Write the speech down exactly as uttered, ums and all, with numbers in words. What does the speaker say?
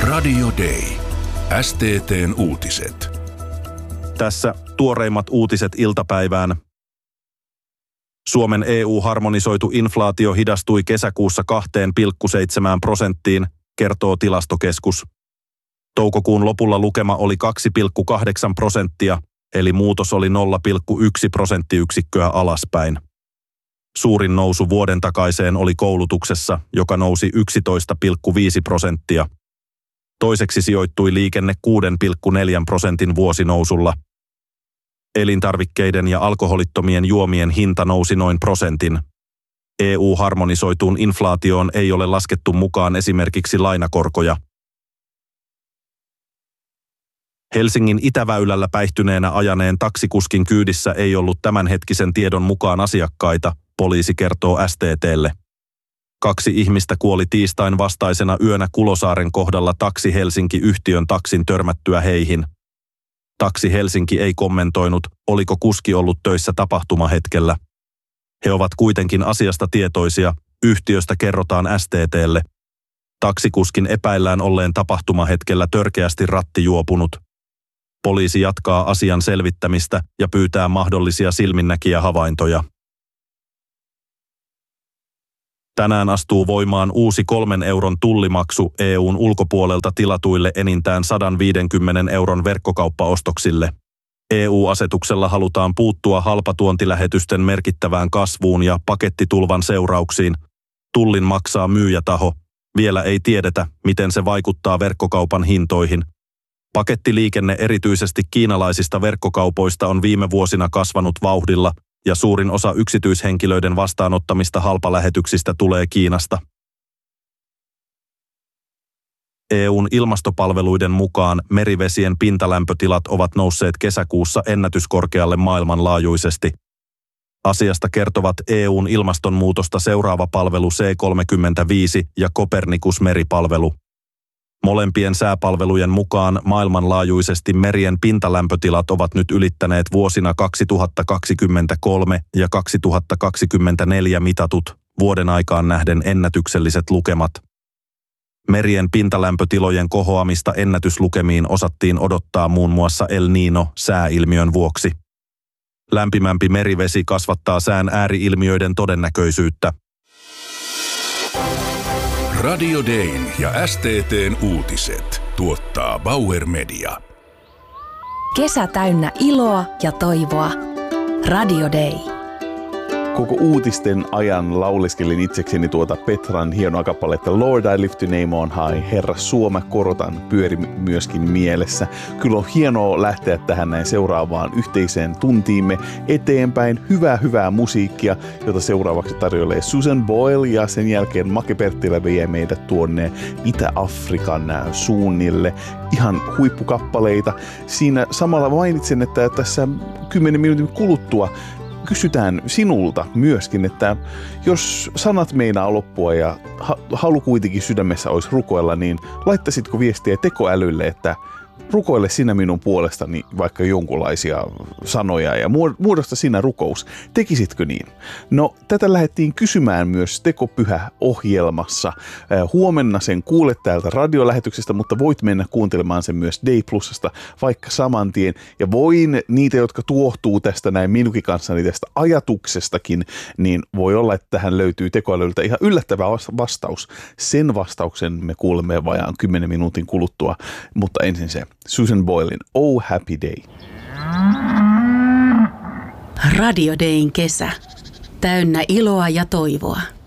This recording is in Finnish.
Radio Day. S T T:n uutiset. Tässä tuoreimmat uutiset iltapäivään. Suomen E U-harmonisoitu inflaatio hidastui kesäkuussa kaksi pilkku seitsemän prosenttiin, kertoo Tilastokeskus. Toukokuun lopulla lukema oli kaksi pilkku kahdeksan prosenttia, eli muutos oli nolla pilkku yksi prosenttiyksikköä alaspäin. Suurin nousu vuoden takaiseen oli koulutuksessa, joka nousi yksitoista pilkku viisi prosenttia. Toiseksi sijoittui liikenne kuusi pilkku neljä prosentin vuosinousulla. Elintarvikkeiden ja alkoholittomien juomien hinta nousi noin prosentin. E U-harmonisoituun inflaatioon ei ole laskettu mukaan esimerkiksi lainakorkoja. Helsingin Itäväylällä päihtyneenä ajaneen taksikuskin kyydissä ei ollut tämänhetkisen tiedon mukaan asiakkaita, poliisi kertoo S T T:lle. Kaksi ihmistä kuoli tiistain vastaisena yönä Kulosaaren kohdalla Taksi Helsinki-yhtiön taksin törmättyä heihin. Taksi Helsinki ei kommentoinut, oliko kuski ollut töissä tapahtumahetkellä. He ovat kuitenkin asiasta tietoisia, yhtiöstä kerrotaan S T T:lle. Taksikuskin epäillään olleen tapahtumahetkellä törkeästi rattijuopunut. Poliisi jatkaa asian selvittämistä ja pyytää mahdollisia silminnäkijähavaintoja. Tänään astuu voimaan uusi kolmen euron tullimaksu E U:n ulkopuolelta tilatuille enintään sata viisikymmentä euron verkkokauppaostoksille. E U-asetuksella halutaan puuttua halpatuontilähetysten merkittävään kasvuun ja pakettitulvan seurauksiin. Tullin maksaa myyjätaho. Vielä ei tiedetä, miten se vaikuttaa verkkokaupan hintoihin. Pakettiliikenne erityisesti kiinalaisista verkkokaupoista on viime vuosina kasvanut vauhdilla, ja suurin osa yksityishenkilöiden vastaanottamista halpalähetyksistä tulee Kiinasta. E U:n ilmastopalveluiden mukaan merivesien pintalämpötilat ovat nousseet kesäkuussa ennätyskorkealle maailmanlaajuisesti. Asiasta kertovat E U:n ilmastonmuutosta seuraava palvelu C kolmekymmentäviisi ja Copernicus-meripalvelu. Molempien sääpalvelujen mukaan maailmanlaajuisesti merien pintalämpötilat ovat nyt ylittäneet vuosina kaksituhattakaksikymmentäkolme ja kaksituhattakaksikymmentäneljä mitatut, vuoden aikaan nähden ennätykselliset lukemat. Merien pintalämpötilojen kohoamista ennätyslukemiin osattiin odottaa muun muassa El Niño-sääilmiön vuoksi. Lämpimämpi merivesi kasvattaa sään ääriilmiöiden todennäköisyyttä. Radio Dayn ja S T T:n uutiset tuottaa Bauer Media. Kesä täynnä iloa ja toivoa. Radio Day. Koko uutisten ajan lauliskelin itsekseni tuota Petran hienoa kappaletta Lord I lift your name on high, Herra Suomä korotan, pyöri myöskin mielessä. Kyllä on hienoa lähteä tähän näin seuraavaan yhteiseen tuntiimme eteenpäin. Hyvää, hyvää musiikkia, jota seuraavaksi tarjoilee Susan Boyle ja sen jälkeen Make Perttilä vie meidät tuonne Itä-Afrikan suunnille. Ihan huippukappaleita. Siinä samalla mainitsen, että tässä kymmenen minuutin kuluttua kysytään sinulta myöskin, että jos sanat meinaa loppua ja halu kuitenkin sydämessä olisi rukoilla, niin laittaisitko viestiä tekoälylle, että rukoile sinä minun puolestani vaikka jonkunlaisia sanoja ja muodosta sinä rukous. Tekisitkö niin? No, tätä lähdettiin kysymään myös Tekopyhä-ohjelmassa. Huomenna sen kuulet täältä radiolähetyksestä, mutta voit mennä kuuntelemaan sen myös Day Plusasta vaikka saman tien. Ja voin niitä, jotka tuohtuu tästä näin minunkin kanssani tästä ajatuksestakin, niin voi olla, että tähän löytyy tekoälyltä ihan yllättävä vastaus. Sen vastauksen me kuulemme vajaan kymmenen minuutin kuluttua, mutta ensin se. Susan Boylen Oh Happy Day. Radio Dayn kesä. Täynnä iloa ja toivoa.